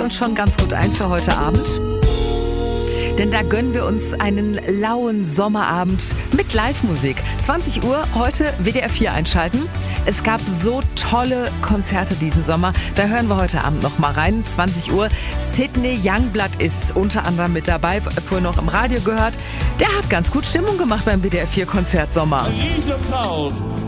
uns schon ganz gut ein für heute Abend. Denn da gönnen wir uns einen lauen Sommerabend mit Live-Musik. 20 Uhr heute WDR 4 einschalten. Es gab so tolle Konzerte diesen Sommer. Da hören wir heute Abend noch mal rein. 20 Uhr. Sidney Youngblood ist unter anderem mit dabei. Vorher noch im Radio gehört. Der hat ganz gut Stimmung gemacht beim WDR 4 Konzert Sommer. Riesenapplaus